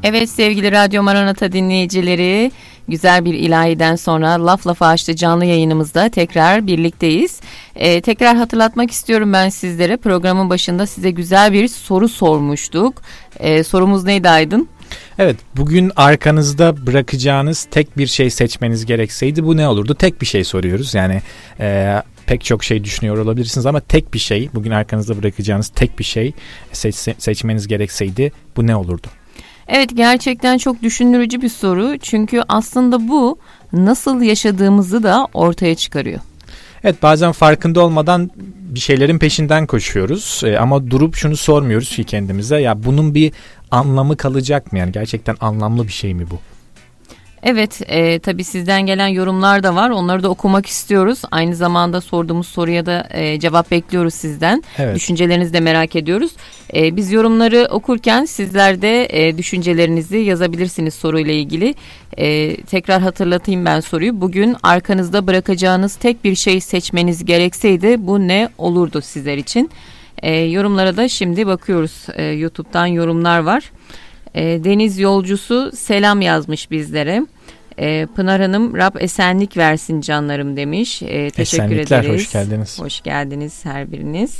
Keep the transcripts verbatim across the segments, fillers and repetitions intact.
Evet sevgili Radyo Maranata dinleyicileri, güzel bir ilahiden sonra Laf Lafa Açtı canlı yayınımızda tekrar birlikteyiz. Ee, tekrar hatırlatmak istiyorum ben sizlere, programın başında size güzel bir soru sormuştuk. Ee, sorumuz neydi Aydın? Evet, bugün arkanızda bırakacağınız tek bir şey seçmeniz gerekseydi bu ne olurdu? Tek bir şey soruyoruz yani e, pek çok şey düşünüyor olabilirsiniz ama tek bir şey, bugün arkanızda bırakacağınız tek bir şey seç, seçmeniz gerekseydi bu ne olurdu? Evet, gerçekten çok düşündürücü bir soru çünkü aslında bu nasıl yaşadığımızı da ortaya çıkarıyor. Evet, bazen farkında olmadan bir şeylerin peşinden koşuyoruz ee, ama durup şunu sormuyoruz ki kendimize, ya bunun bir anlamı kalacak mı, yani gerçekten anlamlı bir şey mi bu? Evet, e, tabii sizden gelen yorumlar da var, onları da okumak istiyoruz. Aynı zamanda sorduğumuz soruya da e, cevap bekliyoruz sizden. Evet. Düşüncelerinizi de merak ediyoruz. E, biz yorumları okurken sizler de e, düşüncelerinizi yazabilirsiniz soruyla ilgili. E, tekrar hatırlatayım ben soruyu. Bugün arkanızda bırakacağınız tek bir şey seçmeniz gerekseydi bu ne olurdu sizler için? E, yorumlara da şimdi bakıyoruz. E, YouTube'dan yorumlar var. E, Deniz Yolcusu selam yazmış bizlere. E, Pınar Hanım, Rab esenlik versin canlarım demiş. E, teşekkür Esenlikler, ederiz. hoş geldiniz. Hoş geldiniz her biriniz.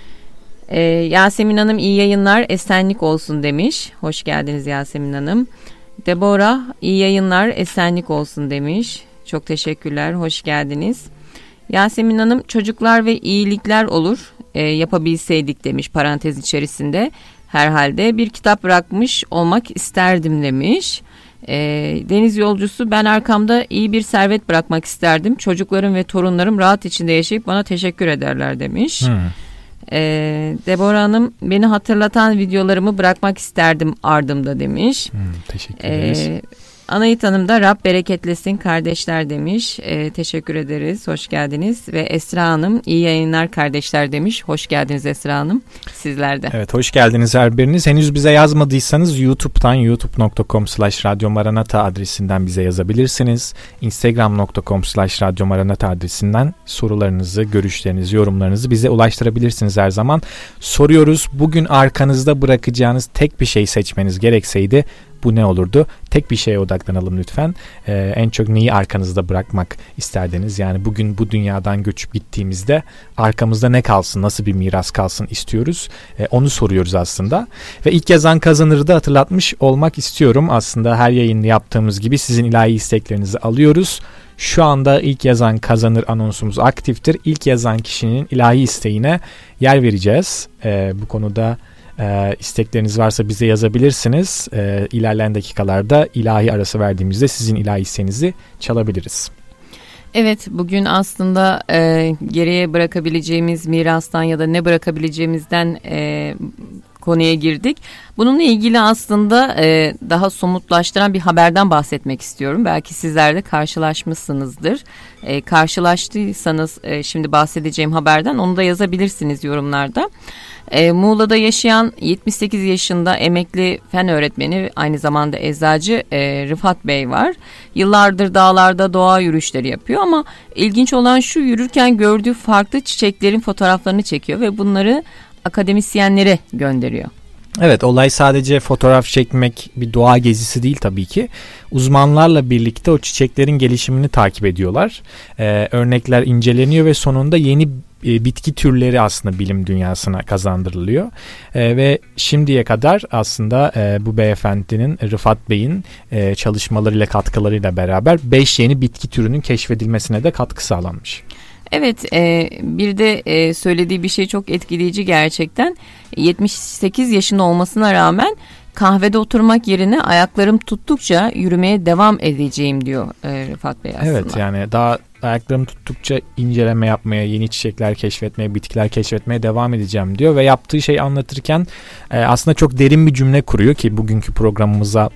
E, Yasemin Hanım, iyi yayınlar, esenlik olsun demiş. Hoş geldiniz Yasemin Hanım. Deborah, iyi yayınlar, esenlik olsun demiş. Çok teşekkürler, hoş geldiniz. Yasemin Hanım, çocuklar ve iyilikler olur e, yapabilseydik demiş parantez içerisinde. Herhalde bir kitap bırakmış olmak isterdim demiş. E, Deniz Yolcusu, ben arkamda iyi bir servet bırakmak isterdim. Çocuklarım ve torunlarım rahat içinde yaşayıp bana teşekkür ederler demiş. Hmm. E, Deborah Hanım, beni hatırlatan videolarımı bırakmak isterdim ardımda demiş. Hmm, teşekkür ederiz. E, Anayit Hanım da Rab bereketlesin kardeşler demiş. E, teşekkür ederiz. Hoş geldiniz. Ve Esra Hanım, iyi yayınlar kardeşler demiş. Hoş geldiniz Esra Hanım. Sizler de. Evet, hoş geldiniz her biriniz. Henüz bize yazmadıysanız YouTube'dan youtube nokta com slash radyo maranata adresinden bize yazabilirsiniz. instagram nokta com slash radyo maranata adresinden sorularınızı, görüşlerinizi, yorumlarınızı bize ulaştırabilirsiniz her zaman. Soruyoruz, bugün arkanızda bırakacağınız tek bir şey seçmeniz gerekseydi bu ne olurdu? Tek bir şeye odaklanalım lütfen. Ee, en çok neyi arkanızda bırakmak isterdiniz? Yani bugün bu dünyadan göçüp gittiğimizde arkamızda ne kalsın, nasıl bir miras kalsın istiyoruz? Ee, onu soruyoruz aslında. Ve ilk yazan kazanırı da hatırlatmış olmak istiyorum. Aslında her yayını yaptığımız gibi sizin ilahi isteklerinizi alıyoruz. Şu anda ilk yazan kazanır anonsumuz aktiftir. İlk yazan kişinin ilahi isteğine yer vereceğiz. Ee, bu konuda Ee, istekleriniz varsa bize yazabilirsiniz. Ee, ilerleyen dakikalarda ilahi arası verdiğimizde sizin ilahi isteğinizi çalabiliriz. Evet, bugün aslında e, geriye bırakabileceğimiz mirastan ya da ne bırakabileceğimizden e, konuya girdik. Bununla ilgili aslında e, daha somutlaştıran bir haberden bahsetmek istiyorum. Belki sizler de karşılaşmışsınızdır. E, karşılaştıysanız e, şimdi bahsedeceğim haberden onu da yazabilirsiniz yorumlarda. E, Muğla'da yaşayan yetmiş sekiz yaşında emekli fen öğretmeni, aynı zamanda eczacı e, Rıfat Bey var. Yıllardır dağlarda doğa yürüyüşleri yapıyor ama ilginç olan şu, yürürken gördüğü farklı çiçeklerin fotoğraflarını çekiyor ve bunları akademisyenlere gönderiyor. Evet, olay sadece fotoğraf çekmek, bir doğa gezisi değil tabii ki. Uzmanlarla birlikte o çiçeklerin gelişimini takip ediyorlar. Ee, örnekler inceleniyor ve sonunda yeni e, bitki türleri aslında bilim dünyasına kazandırılıyor. E, ve şimdiye kadar aslında e, bu beyefendinin, Rıfat Bey'in e, çalışmalarıyla, katkılarıyla beraber beş yeni bitki türünün keşfedilmesine de katkı sağlanmış. Evet, e, bir de e, söylediği bir şey çok etkileyici gerçekten. yetmiş sekiz yaşında olmasına rağmen kahvede oturmak yerine ayaklarım tuttukça yürümeye devam edeceğim diyor e, Rıfat Bey aslında. Evet, yani daha ayaklarım tuttukça inceleme yapmaya, yeni çiçekler keşfetmeye, bitkiler keşfetmeye devam edeceğim diyor ve yaptığı şeyi anlatırken e, aslında çok derin bir cümle kuruyor ki bugünkü programımıza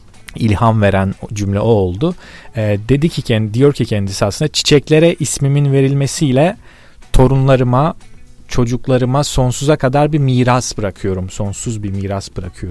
ilham veren cümle o oldu. E, dedi ki kendi, diyor ki kendisi aslında, çiçeklere ismimin verilmesiyle torunlarıma, çocuklarıma sonsuza kadar bir miras bırakıyorum. Sonsuz bir miras bırakıyorum.